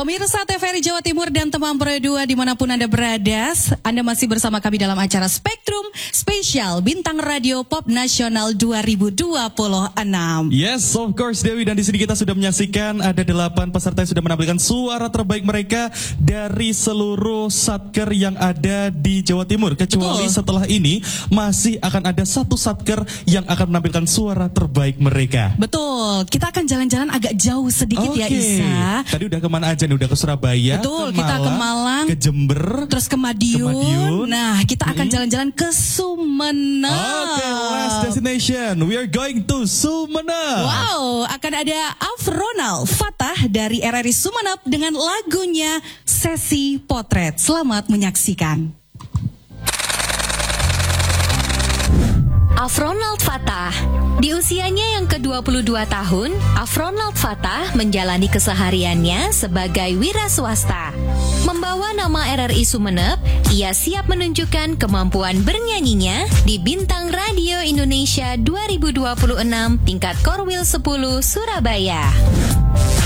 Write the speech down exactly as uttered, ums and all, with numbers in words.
Pemirsa T V R I Jawa Timur dan teman Pro dua dimanapun Anda berada, Anda masih bersama kami dalam acara Spektrum Spesial Bintang Radio Pop Nasional dua ribu dua puluh enam. Yes, of course Dewi, dan di sini kita sudah menyaksikan ada delapan peserta yang sudah menampilkan suara terbaik mereka dari seluruh satker yang ada di Jawa Timur. Kecuali Betul. setelah ini masih akan ada satu satker yang akan menampilkan suara terbaik mereka. Betul, kita akan jalan-jalan agak jauh sedikit okay. ya Isa. Tadi udah kemana aja nih? Udah ke Surabaya, Betul, ke kita Malang, ke Malang, ke Jember, terus ke Madiun. Ke Madiun. Nah, kita akan mm-hmm. jalan-jalan ke Sumeneb. Oke, okay, last destination. We are going to Sumeneb. Wow, akan ada Afronal Fatah dari R R I Sumeneb dengan lagunya Sesi Potret. Selamat menyaksikan. Afronald Fatah. Di usianya yang ke dua puluh dua tahun, Afronald Fatah menjalani kesehariannya sebagai wira swasta. Membawa nama R R I Sumeneb, ia siap menunjukkan kemampuan bernyanyinya di Bintang Radio Indonesia dua ribu dua puluh enam tingkat Korwil sepuluh Surabaya.